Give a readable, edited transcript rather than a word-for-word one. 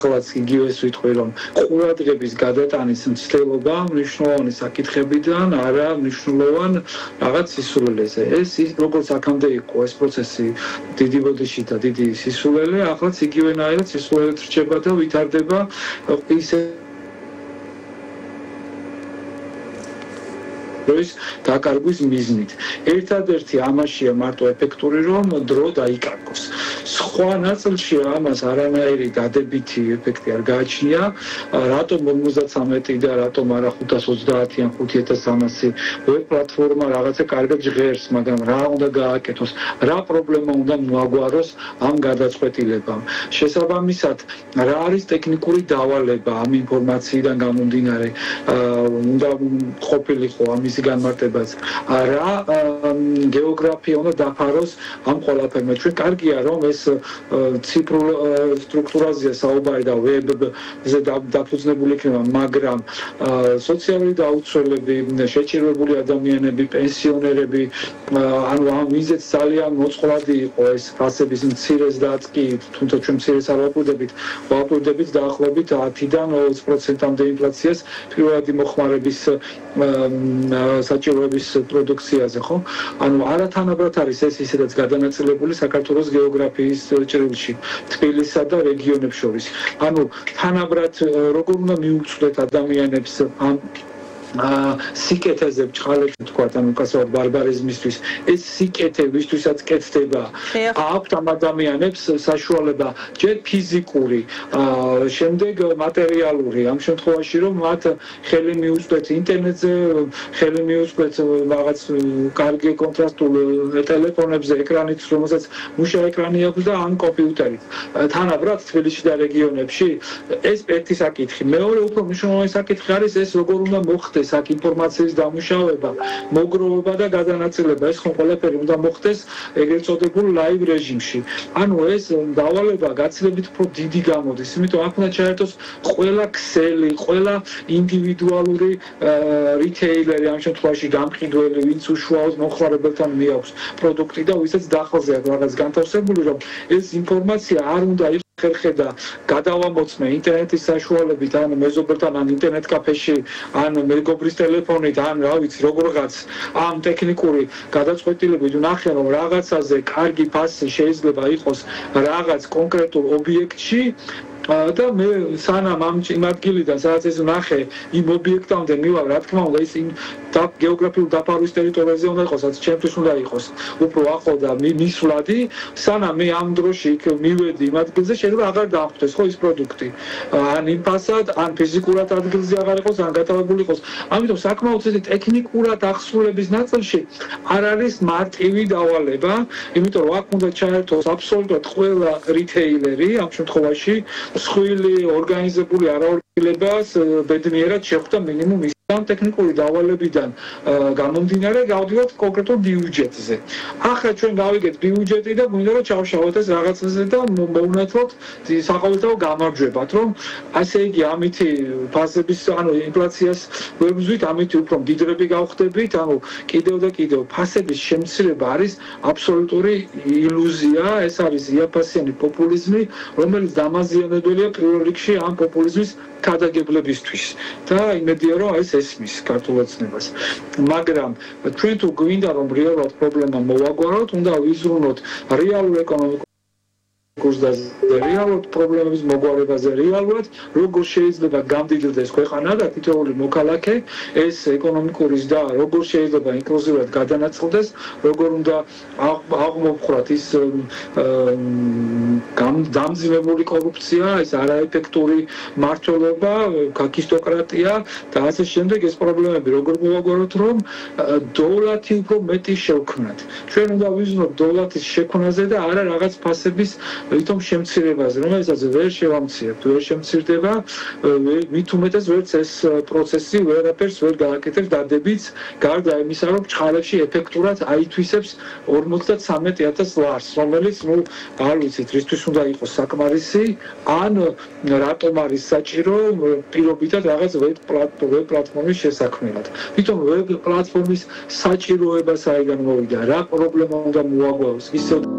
ხოლაც იგივე ვიტყვი რომ ყურადღების გადატანის მცდელობა მნიშვნელოვანი საკითხებიდან არა მნიშვნელოვან რაღაც სისულელეზე. ეს როგორც აქამდე იყო ეს პროცესი დიდი ბოდიში და დიდი სისულელე, ახლაც იგივენაირად სისულელე რჩება და ვითარდება ისე დაკარგვის მიზნით. ერთადერთი ამაშია მარტო ეფექტური რომ დრო დაიკარგოს. სხვა ნაწილში ამას არანაირი დადებითი ეფექტი არ გააჩნია. რატომ 53 და რატომ არა 530 ან 5300 ვებ პლატფორმა რაღაცა კარგად ჟღერს, მაგრამ რა უნდა გააკეთოს, რა პრობლემა უნდა მოაგვაროს ამ გადაწყვეტილებამ. შესაბამისად, რა არის ტექნიკური დავალება ამ ინფორმაციიდან გამომდინარე, უნდა ყოფილიყო ამის განმარტებაც. რა გეოგრაფია უნდა დაფაროს ამ ყველაფერმა. ჩვენ კარგია რომ ეს ციფრულ სტრუქტურაზეა საუბარი და ვებზე დაფუძნებული იქნება, მაგრამ სოციალური დაუცველები, შეჭირვებული ადამიანები, პენსიონერები, ანუ ამ მიზეზს ძალიან მოწყვლადი იყო ეს ფასების მცირესდაც კი, თუმცა ჩვენ მცირეს არ ვაკვირდებით დაახლოებით 10-დან 20%-მდე ინფლაციას პირველადი მოხმარების საჭიროების პროდუქციაზე, ხო? ანუ არათანაბრად არის ეს ისედაც გადანაწილებული საქართველოს გეოგრაფიის ჭრილში, თბილისსა და რეგიონებს შორის. ანუ თანაბრად როგორ უნდა მიუწვდეთ ადამიანებს ამ სიკეთეზე ბჭყალებს თქვათ, ანუ კაცობრიად ბარბარიზმისთვის, ეს სიკეთე ვისთვისაც კეთდება, აქვთ ამ ადამიანებს საშუალება ჯერ ფიზიკური, შემდეგ მატერიალური, ამ შემთხვევაში რომ მათ ხელი მიუწვდეთ ინტერნეტზე, ხელი მიუწვდეთ რაღაც კარგი კონტრასტულ ტელეფონებზე, ეკრანით, რომელსაც მუშა ეკრანი აქვს და ან კომპიუტერით. თანაბრად თბილისში და რეგიონებში ეს ერთი საკითხი. მეორე უფრო მნიშვნელოვანი საკითხი არის ეს როგორ უნდა მოხდეს აქ ინფორმაციის დამუშავება, მოგროვება და გადანაწილება. ეს ხომ ყველაფერი უნდა მოხდეს ეგრეთ წოდებულ ლაივ რეჟიმში. ანუ ეს დავალება გაცილებით უფრო დიდი გამოდის, იმიტომ აქ უნდა ჩაერთოს ყველა ქსელი, ყველა ინდივიდუალური რიტეილერი, ამ შემთხვევაში გამყიდველი, ვინც უშუალოდ მომხმარებელთან მიაქვს პროდუქტი და ვისაც დახელზე აქვს რაღაც განთავსებული, რომ ეს ინფორმაცია არ უნდა ხერხედა გადავამოწმე ინტერნეტის საშუალებით, ან მეზობელთან, ან ინტერნეტ კაფეში, ან მეგობრის ტელეფონით, ან რა ვიცი, როგორღაც ამ ტექნიკური გადაწყვეტილებით ვნახე, რომ რაღაცაზე კარგი ფასი შეიძლება იყოს რაღაც კონკრეტულ ობიექტში და მე სანამ იმ ადგილიდან სადაც ეს ვნახე იმ ობიექტამდე მივალ, რა თქმა უნდა ის გეოგრაფიულ დაფარვის ტერიტორიაზე უნდა იყოს, რაც ჩემთვის უნდა იყოს უფრო ახლო და მისვლადი, სანამ მე ამ დროში იქ მივედი იმ ადგილზე, შეიძლება აღარ დამხვდეს ხო ის პროდუქტი, ან იმ ფასად, ან ფიზიკურად ადგილზე აღარ იყოს, ან გადავებული იყოს. ამიტომ საკმაოდ ისეთი ტექნიკურად აღსრულების ნაწილში არ არის მარტივი დავალება, იმიტომ რომ აქ უნდა ჩაერთოს აბსოლუტურად ყველა რიტეილერი, ამ შემთხვევაში მსხვილი ორგანიზებული არაორგანიზებას ბედნიერად შეხვდა მინიმუმ ის ამ ტექნიკური დავალებიდან გამომდინარე გავდივართ კონკრეტულ ბიუჯეტზე. ახლა ჩვენ გავიგეთ ბიუჯეტი და გვინდა რომ ჩავშალოთ ეს რაღაცაზე და მოვუნათლოთ საყოველთაო გამარჯვებად, რომ ასე იგი ამითი ფასების, ანუ ინფლაციას ვებრძვით, ამითი უფრო მდიდრები გავხდებით, ანუ კიდევ და კიდევ ფასების შემცირება არის აბსოლუტური ილუზია, ეს არის იაფასიანი პოპულიზმი, რომელიც დამაზიანებელია პირველ რიგში ამ პოპულიზმის გადაგებლებისთვის და იმედია რომ ეს ესმის ქართულ ოცნებას. მაგრამ ჩვენ თუ გვინდა რომ რეალურად პრობლემა მოვაგვაროთ, უნდა ვიზრუნოთ რეალურ ეკონომიკურ კურსზე, რეალურად პრობლემების მოგვარებაზე, რეალურად როგორ შეიძლება გამდიდრდეს ქვეყანა და თითოეული მოქალაქე ეს ეკონომიკური ზრდა როგორ შეიძლება ინკლუზიურად გადანაწილდეს, როგორ უნდა აღმოფხვრათ ის დამძიმებული კორუფცია, ეს არაეფექტური მმართველობა, გაქისტოკრატია და ასე შემდეგ ეს პრობლემები როგორ მოვაგვაროთ, რომ დოლარი უფრო მეტი შევქმნათ. ჩვენ უნდა ვიზრუნოთ დოლარის შექმნაზე და არა რაღაც ფასების ვითომ შემცირებაზე, რომელსაც ვერ შევამცირებთ, ვერ შემცირდება, მით უმეტეს ვერც ეს პროცესი ვერაფერს ვერ გააკეთებს დადებიც, გარდა იმისა, რომ ჭყალებში ეფექტურად აითვისებს 53,000 ლარს, რომელიც, არ ვიცით, რისთვის უნდა იყოს საკმარისი, ან რატომ არის საჭირო პირობითად რაღაც ვებ პლატფორმის შესაქმნელად. თვითონ ვებ პლატფორმის საჭიროება საიდან მოვიდა, რა პრობლემა უნდა მოაგვაროს, ისევ